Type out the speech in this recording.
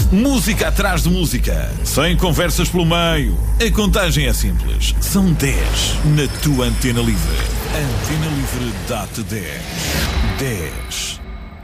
Música atrás de música, sem conversas pelo meio. A contagem é simples. São 10 na tua Antena Livre. Antena Livre dá-te 10. 10.